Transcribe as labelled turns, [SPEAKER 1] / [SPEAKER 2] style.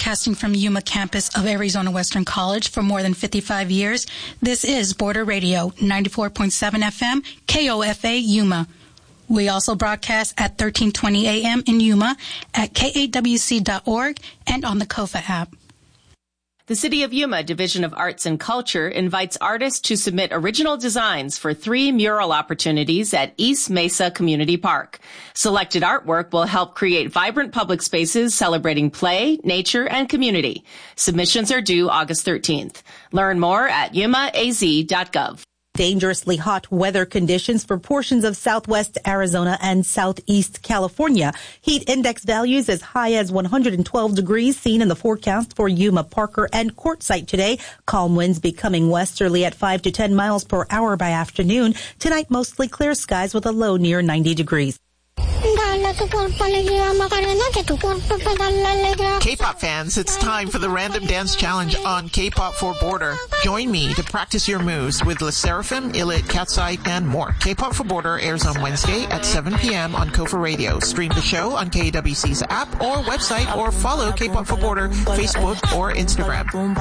[SPEAKER 1] broadcasting from Yuma campus of Arizona Western College for more than 55 years. This is Border Radio, 94.7 FM, KOFA Yuma. We also broadcast at 1320 AM in Yuma, at KAWC.org, and on the KOFA app.
[SPEAKER 2] The City of Yuma Division of Arts and Culture invites artists to submit original designs for 3 mural opportunities at East Mesa Community Park. Selected artwork will help create vibrant public spaces celebrating play, nature, and community. Submissions are due August 13th. Learn more at yumaaz.gov.
[SPEAKER 3] Dangerously hot weather conditions for portions of southwest Arizona and southeast California. Heat index values as high as 112 degrees seen in the forecast for Yuma, Parker, and Quartzsite today. Calm winds becoming westerly at 5 to 10 miles per hour by afternoon. Tonight, mostly clear skies with a low near 90 degrees.
[SPEAKER 4] K-pop fans, it's time for the Random Dance Challenge on K-pop for Border. Join me to practice your moves with LE SSERAFIM, ILLIT, Cat's-Eye, and more. K-pop for Border airs on Wednesday at 7 p.m. on KOFA Radio. Stream the show on KWC's app or website, or follow K-pop for Border Facebook or Instagram.